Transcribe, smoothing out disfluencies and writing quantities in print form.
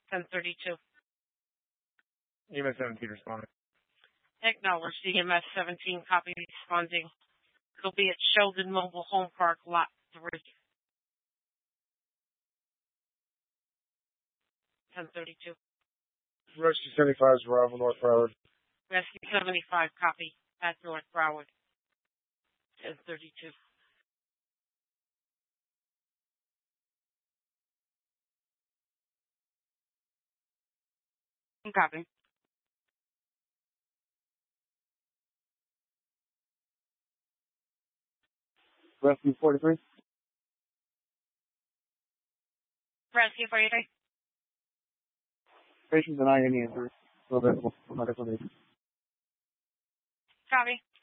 1032. EMS 17 responding. Acknowledged. EMS 17 copy responding. It'll be at Sheldon Mobile Home Park, Lot 3. 1032. Rescue 75 is arrival North Broward. Rescue 75 copy at North Broward. 1032. Copy. Rescue 43. Rescue 43. Patient denying any injury. Still available for medical needs. Copy.